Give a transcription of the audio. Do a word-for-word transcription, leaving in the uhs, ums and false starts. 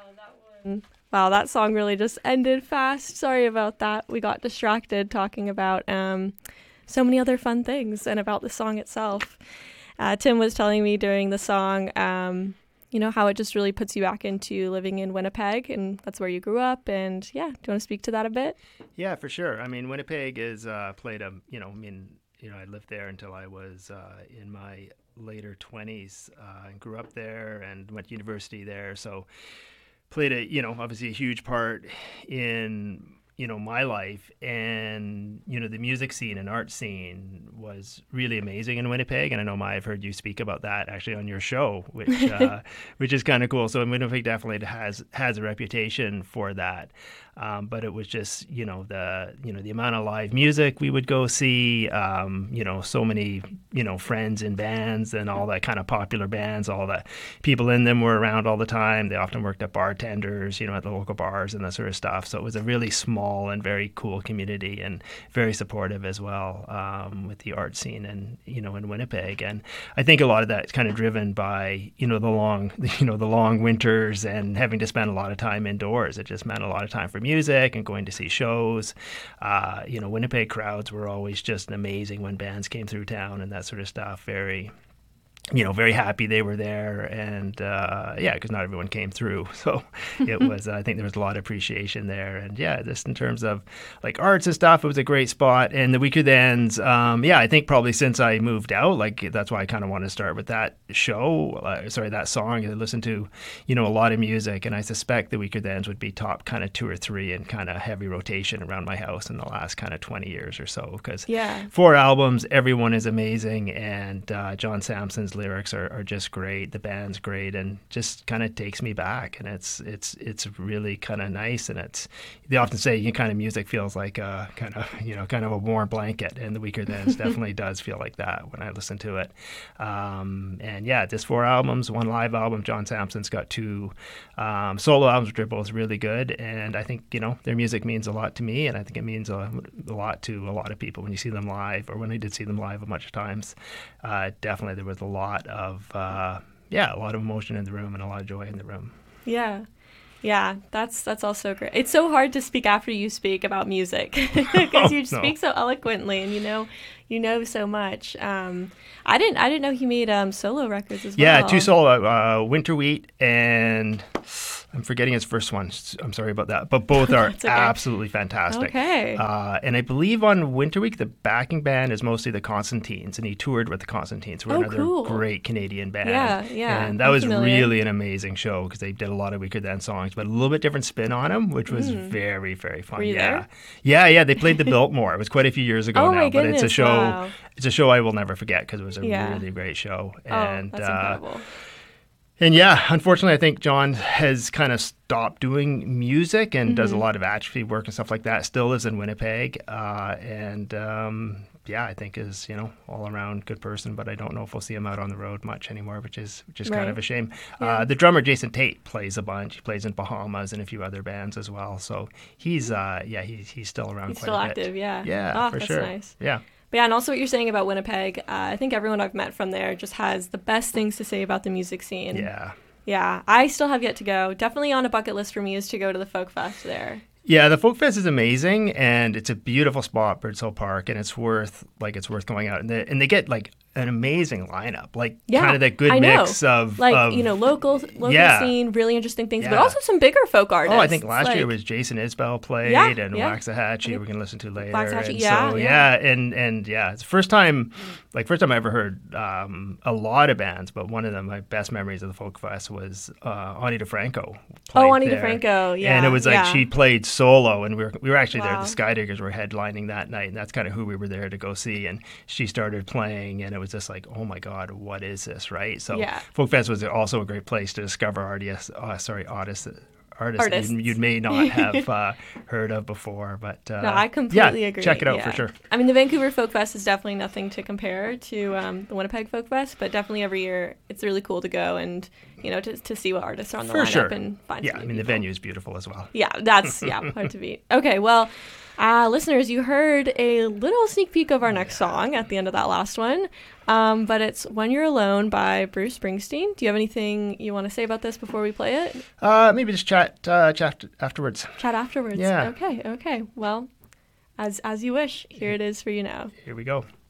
Wow, that song really just ended fast. Sorry about that. We got distracted talking about um, so many other fun things and about the song itself. Uh, Tim was telling me during the song, um, you know, how it just really puts you back into living in Winnipeg, and that's where you grew up. And yeah, do you want to speak to that a bit? Yeah, for sure. I mean, Winnipeg is uh, played a, you know, I mean, you know, I lived there until I was uh, in my later twenties uh, and grew up there and went to university there. So played a, you know, obviously a huge part in, you know, my life. And, you know, the music scene and art scene was really amazing in Winnipeg. And I know, Maya, I've heard you speak about that actually on your show, which uh, which is kind of cool. So Winnipeg definitely has has a reputation for that. Um, but it was just, you know, the, you know, the amount of live music we would go see, um, you know, so many, you know, friends in bands and all that kind of popular bands, all the people in them were around all the time. They often worked at bartenders, you know, at the local bars and that sort of stuff. So it was a really small and very cool community and very supportive as well, um, with the art scene and, you know, in Winnipeg. And I think a lot of that is kind of driven by, you know, the long, you know, the long winters and having to spend a lot of time indoors. It just meant a lot of time for music and going to see shows. Uh, you know, Winnipeg crowds were always just amazing when bands came through town and that sort of stuff. Very, you know, very happy they were there. And uh, yeah, because not everyone came through. So it was, I think there was a lot of appreciation there. And yeah, just in terms of like arts and stuff, it was a great spot. And the Weaker Thans, um, yeah, I think probably since I moved out, like that's why I kind of want to start with that show, uh, sorry, that song. I listened to, you know, a lot of music, and I suspect the Weaker Thans would be top kind of two or three in kind of heavy rotation around my house in the last kind of twenty years or so. Because yeah. four albums, everyone is amazing. And uh, John Samson's lyrics are, are just great. The band's great, and just kind of takes me back. And it's it's it's really kind of nice. And it's, they often say, you kind of music feels like a kind of, you know, kind of a warm blanket. And the Weaker Thans definitely does feel like that when I listen to it. Um, and yeah, just four albums, one live album. John Samson's got two um, solo albums, which are both really good. And I think, you know, their music means a lot to me, and I think it means a, a lot to a lot of people when you see them live, or when I did see them live a bunch of times. Uh, definitely there was a lot of, uh, yeah, a lot of emotion in the room and a lot of joy in the room. Yeah. Yeah, that's that's also great. It's so hard to speak after you speak about music because Oh, you no. speak so eloquently, and you know you know so much. Um, I didn't I didn't know he made um, solo records as well. Yeah, two solo, uh, Winter Wheat and I'm forgetting his first one. I'm sorry about that. But both are That's okay. absolutely fantastic. Okay. Uh, and I believe on Winter Week, the backing band is mostly the Constantines, and he toured with the Constantines, who are Oh, another cool. great Canadian band. Yeah, yeah, And that I'm was familiar. really an amazing show because they did a lot of Weaker Than songs, but a little bit different spin on them, which was very, very fun. Mm. Were you yeah. there? Yeah, yeah. They played the Biltmore. It was quite a few years ago Oh, now, my but it's a goodness, show. wow. It's a show I will never forget because it was a Yeah. really great show. Oh, And that's uh, incredible. and yeah, unfortunately, I think John has kind of stopped doing music and does a lot of atrophy work and stuff like that. Still lives in Winnipeg, uh, and um, yeah, I think is, you know, all around good person. But I don't know if we'll see him out on the road much anymore, which is which is kind Right. of a shame. Yeah. Uh, the drummer Jason Tate plays a bunch. He plays in Bahamas and a few other bands as well. So he's uh, yeah, he's he's still around. He's quite still a bit. active, yeah. Yeah, Oh, for that's sure. nice. Yeah. But yeah, and also what you're saying about Winnipeg, uh, I think everyone I've met from there just has the best things to say about the music scene. Yeah. Yeah, I still have yet to go. Definitely on a bucket list for me is to go to the Folk Fest there. Yeah, the Folk Fest is amazing, and it's a beautiful spot, Birds Hill Park, and it's worth like it's worth going out. And they, and they get like an amazing lineup, like Yeah, kind of that good I know. mix of Like, of, you know, local local Yeah. scene, really interesting things, but Yeah. also some bigger folk artists. Oh, I think last like, year was Jason Isbell played, Yeah, and yeah. Waxahachie we're gonna listen to later. Waxahachie, and yeah, so, yeah. and and yeah, it's the first time, like first time I ever heard um, a lot of bands, but one of them, my best memories of the Folk Fest was uh, Ani DeFranco. Oh, played Ani there. DeFranco, yeah, And it was like yeah. she played solo, and we were we were actually there. Wow. The Skydiggers were headlining that night, and that's kind of who we were there to go see. And she started playing, and it was just like, oh my God, what is this, right? So Yeah. Folk Fest was also a great place to discover artists, uh, sorry, artists. Artists, Artists. You, you may not have uh, heard of before, but uh, No, I completely yeah, agree. check it out yeah. for sure. I mean, the Vancouver Folk Fest is definitely nothing to compare to um, the Winnipeg Folk Fest, but definitely every year it's really cool to go and you know, to, to see what artists are on the For lineup sure. and find Yeah, some I new mean, the people. venue is beautiful as well. Yeah, that's yeah hard to beat. Okay, well, uh, listeners, you heard a little sneak peek of our next song at the end of that last one, um, but it's "When You're Alone" by Bruce Springsteen. Do you have anything you want to say about this before we play it? Uh, maybe just chat uh, chat afterwards. Chat afterwards. Yeah. Okay. Okay. Well, as as you wish. Here it is for you now. Here we go.